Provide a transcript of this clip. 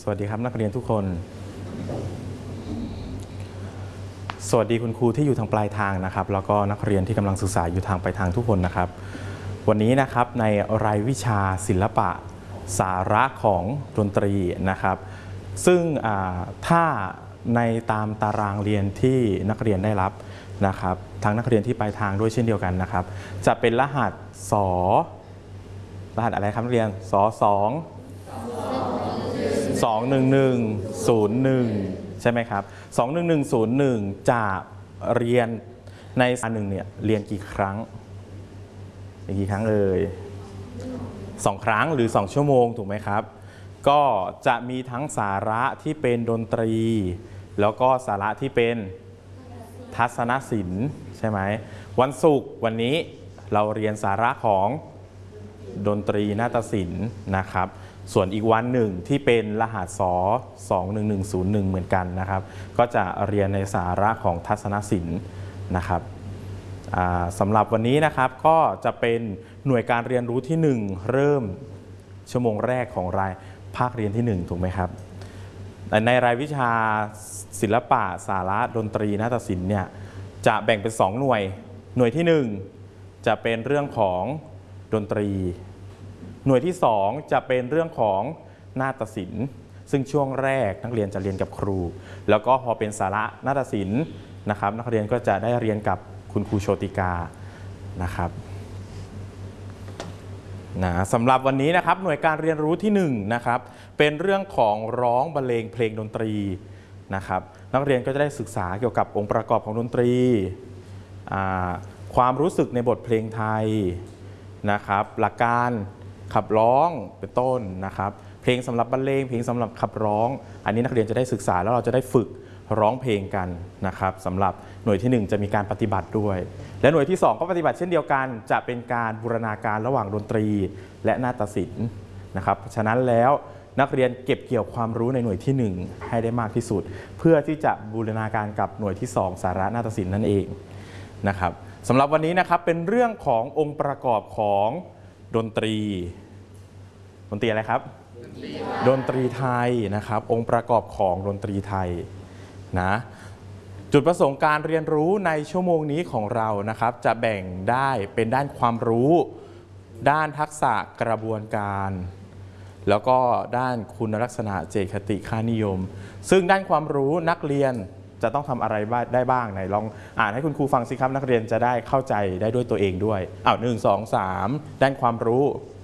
วัสดีครับนักเรียนทุกคนสวัสดีคุณครูที่อยู่ทางปลายทางนะครับแล้วก็นักเรียนที่กำลังศึกษาอยู่ทางปลายทางทุกคนนะครับวันนี้นะครับในรายวิชาศิลปะสาระของดนตรีนะครับซึ่งถ้าในตามตารางเรียนที่นักเรียนได้รับนะครับทั้งนักเรียนที่ปลายทางด้วยเช่นเดียวกันนะครับจะเป็นรหัสรหัสอะไรครับนักเรียน21101ใช่ไหมครับ21101จะเรียนในอันหนึ่งเนี่ยเรียนกี่ครั้งเลย2 ครั้งหรือ2 ชั่วโมงถูกไหมครับก็จะมีทั้งสาระที่เป็นดนตรีแล้วก็สาระที่เป็นทัศนศิลป์ใช่ไหมวันศุกร์วันนี้เราเรียนสาระของดนตรีนาฏศิลป์นะครับส่วนอีกวันหนึ่งที่เป็นรหัส21101เหมือนกันนะครับก็จะเรียนในสาระของทัศนศิลป์นะครับสำหรับวันนี้นะครับก็จะเป็นหน่วยการเรียนรู้ที่1เริ่มชั่วโมงแรกของรายภาคเรียนที่1ถูกไหมครับในรายวิชาศิลปะสาระดนตรีนาฏศิลป์เนี่ยจะแบ่งเป็น2 หน่วยที่1จะเป็นเรื่องของดนตรีหน่วยที่2จะเป็นเรื่องของนาฏศิลป์ซึ่งช่วงแรกนักเรียนจะเรียนกับครูแล้วก็พอเป็นสาระนาฏศิลป์นะครับนักเรียนก็จะได้เรียนกับคุณครูโชติกานะครับสำหรับวันนี้นะครับหน่วยการเรียนรู้ที่1นะครับเป็นเรื่องของร้องบรรเลงเพลงดนตรีนะครับนักเรียนก็จะได้ศึกษาเกี่ยวกับองค์ประกอบของดนตรีความรู้สึกในบทเพลงไทยนะครับหลักการขับร้องเป็นต้นนะครับเพลงสำหรับบรรเลงเพลงสำหรับขับร้องอันนี้นักเรียนจะได้ศึกษาแล้วเราจะได้ฝึกร้องเพลงกันนะครับสำหรับหน่วยที่1จะมีการปฏิบัติด้วยและหน่วยที่2ก็ปฏิบัติเช่นเดียวกันจะเป็นการบูรณาการระหว่างดนตรีและนาฏศิลป์นะครับฉะนั้นแล้วนักเรียนเก็บเกี่ยวความรู้ในหน่วยที่1ให้ได้มากที่สุดเพื่อที่จะบูรณาการกับหน่วยที่2สาระนาฏศิลป์นั่นเองนะครับสำหรับวันนี้นะครับเป็นเรื่องขององค์ประกอบของดนตรีอะไรครับดนตรีไทยนะครับองค์ประกอบของดนตรีไทยนะจุดประสงค์การเรียนรู้ในชั่วโมงนี้ของเรานะครับจะแบ่งได้เป็นด้านความรู้ด้านทักษะกระบวนการแล้วก็ด้านคุณลักษณะเจตคติค่านิยมซึ่งด้านความรู้นักเรียนจะต้องทำอะไรได้บ้างไหนลองอ่านให้คุณครูฟังสิครับนักเรียนจะได้เข้าใจได้ด้วยตัวเองด้วย1 2 3ด้านความรู้